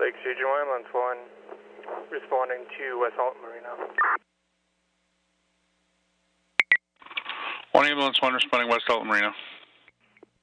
Lakes Region 1, Ambulance 1, responding to West Alton Marina. 1 Ambulance 1 responding West Alton Marina.